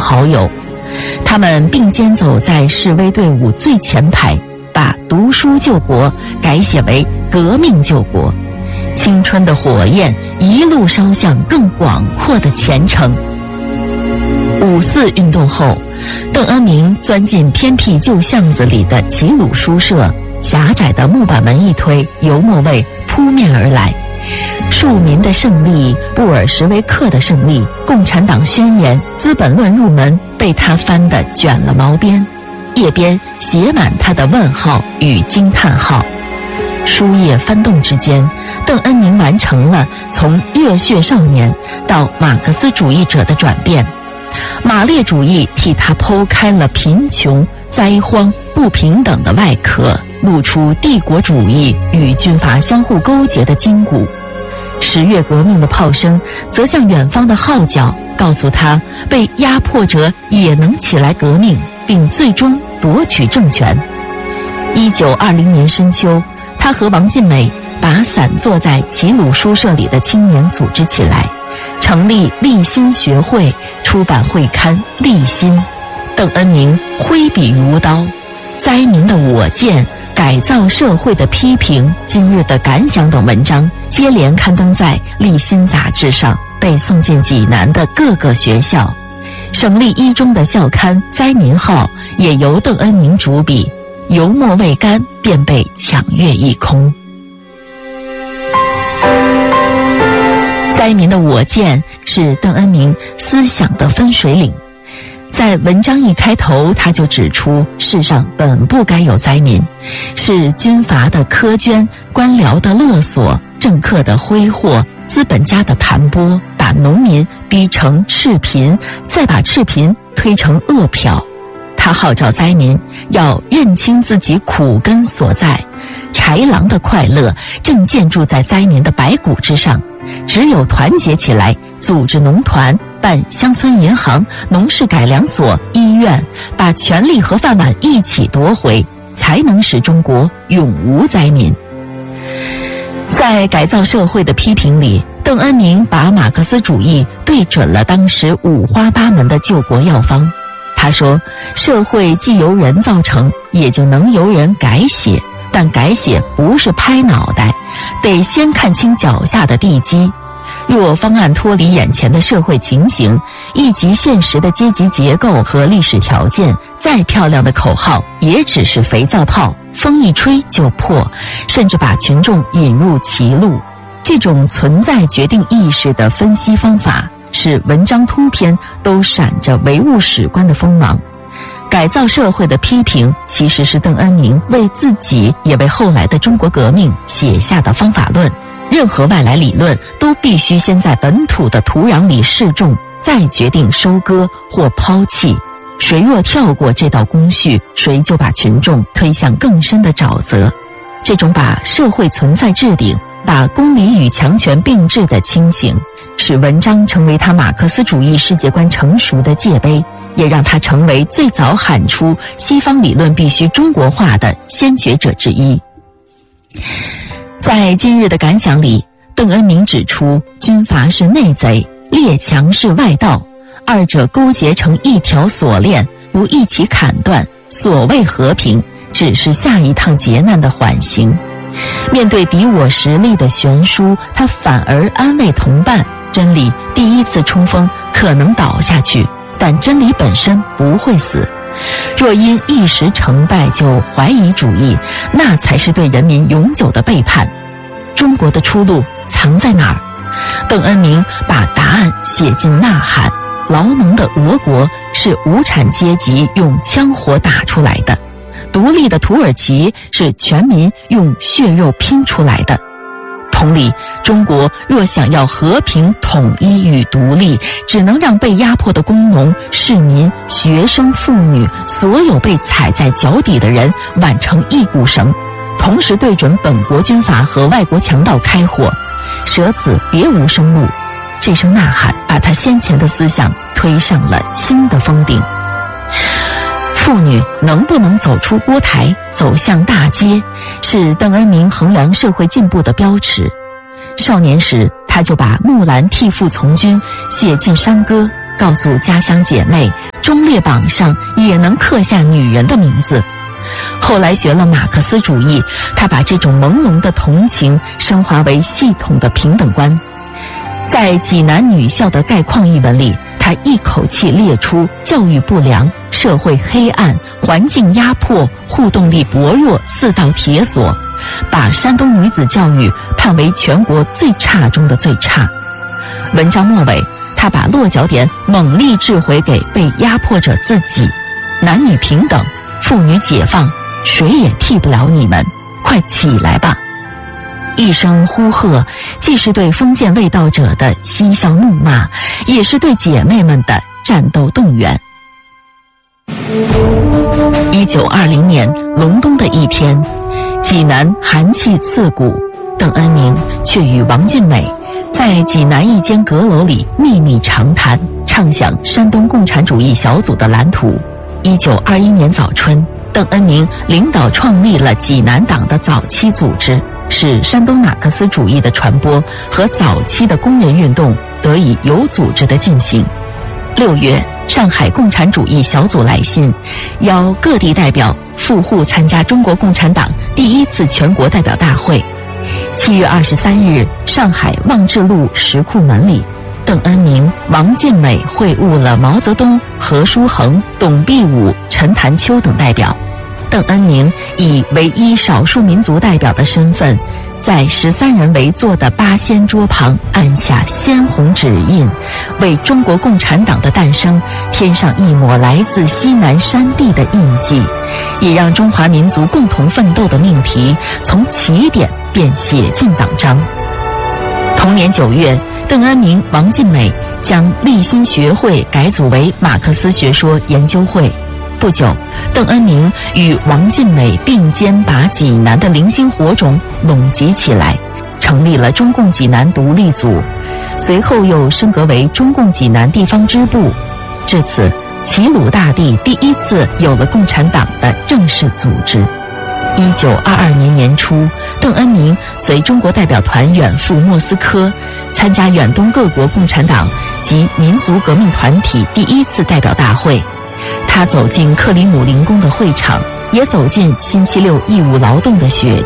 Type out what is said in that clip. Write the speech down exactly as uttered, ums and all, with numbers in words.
好友。他们并肩走在示威队伍最前排，把读书救国改写为革命救国。青春的火焰一路烧向更广阔的前程。五四运动后，邓恩铭钻进偏僻旧巷子里的齐鲁书社，狭窄的木板门一推，油墨味扑面而来。庶民的胜利，布尔什维克的胜利，共产党宣言，资本论入门，被他翻得卷了毛边，页边写满他的问号与惊叹号。书页翻动之间，邓恩铭完成了从热血少年到马克思主义者的转变。马列主义替他剖开了贫穷、灾荒、不平等的外壳，露出帝国主义与军阀相互勾结的筋骨。十月革命的炮声则像远方的号角，告诉他被压迫者也能起来革命，并最终夺取政权。一九二零年深秋，他和王尽美把散坐在齐鲁书社里的青年组织起来，成立立新学会，出版会刊《立新》。邓恩铭挥笔如刀，灾民的我见、改造社会的批评、今日的感想等文章接连刊登在《立新》杂志上，被送进济南的各个学校。省立一中的校刊《灾民号》也由邓恩铭主笔，油墨未干便被抢阅一空。灾民的我见是邓恩铭思想的分水岭。在文章一开头，他就指出世上本不该有灾民，是军阀的苛捐、官僚的勒索、政客的挥霍、资本家的盘剥，把农民逼成赤贫，再把赤贫推成饿殍。他号召灾民要认清自己苦根所在，豺狼的快乐正建筑在灾民的白骨之上，只有团结起来，组织农团，办乡村银行、农事改良所、医院，把权力和饭碗一起夺回，才能使中国永无灾民。在改造社会的批评里，邓恩铭把马克思主义对准了当时五花八门的救国药方。他说，社会既由人造成，也就能由人改写，但改写不是拍脑袋，得先看清脚下的地基。若方案脱离眼前的社会情形，以及现实的阶级结构和历史条件，再漂亮的口号也只是肥皂泡，风一吹就破，甚至把群众引入歧路。这种存在决定意识的分析方法，使文章通篇都闪着唯物史观的锋芒。改造社会的批评，其实是邓恩铭为自己也为后来的中国革命写下的方法论。任何外来理论都必须先在本土的土壤里试种，再决定收割或抛弃。谁若跳过这道工序，谁就把群众推向更深的沼泽。这种把社会存在置顶，把公理与强权并置的清醒，使文章成为他马克思主义世界观成熟的界碑，也让他成为最早喊出西方理论必须中国化的先觉者之一。在今日的感想里，邓恩铭指出，军阀是内贼，列强是外道，二者勾结成一条锁链，不一起砍断，所谓和平只是下一趟劫难的缓刑。面对敌我实力的悬殊，他反而安慰同伴，真理第一次冲锋可能倒下去，但真理本身不会死。若因一时成败就怀疑主义，那才是对人民永久的背叛。中国的出路藏在哪儿？邓恩铭把答案写进呐喊：劳农的俄国是无产阶级用枪火打出来的，独立的土耳其是全民用血肉拼出来的。同理，中国若想要和平、统一与独立，只能让被压迫的工农、市民、学生、妇女，所有被踩在脚底的人挽成一股绳，同时对准本国军阀和外国强盗开火，舍子别无生路。这声呐喊把他先前的思想推上了新的峰顶。妇女能不能走出锅台，走向大街，是邓恩铭衡量社会进步的标尺。少年时，他就把木兰替父从军写进山歌，告诉家乡姐妹， 忠烈榜上也能刻下女人的名字。后来学了马克思主义，他把这种朦胧的同情升华为系统的平等观。在《济南女校的概况》一文里，他一口气列出教育不良、社会黑暗、环境压迫、互动力薄弱四道铁锁，把山东女子教育判为全国最差中的最差。文章末尾，他把落脚点猛力掷回给被压迫者自己：男女平等，妇女解放，谁也替不了你们，快起来吧！一声呼喝，既是对封建卫道者的嬉笑怒骂，也是对姐妹们的战斗动员。一九二零年隆冬的一天，济南寒气刺骨，邓恩铭却与王尽美在济南一间阁楼里秘密长谈，畅想山东共产主义小组的蓝图。一九二一年早春，邓恩铭领导创立了济南党的早期组织，使山东马克思主义的传播和早期的工人运动得以有组织的进行。六月，上海共产主义小组来信，邀各地代表赴沪参加中国共产党第一次全国代表大会。七月二十三日，上海望志路石库门里，邓恩铭、王尽美会晤了毛泽东、何书衡、董必武、陈潭秋等代表。邓恩铭以唯一少数民族代表的身份，在十三人围坐的八仙桌旁按下鲜红指印，为中国共产党的诞生添上一抹来自西南山地的印记，也让中华民族共同奋斗的命题从起点便写进党章。同年九月，邓恩铭、王尽美将立新学会改组为马克思学说研究会。不久，邓恩铭与王尽美并肩把济南的零星火种拢集起来，成立了中共济南独立组，随后又升格为中共济南地方支部。至此，齐鲁大地第一次有了共产党的正式组织。一九二二年年初，邓恩铭随中国代表团远赴莫斯科，参加远东各国共产党及民族革命团体第一次代表大会。他走进克里姆林宫的会场，也走进星期六义务劳动的雪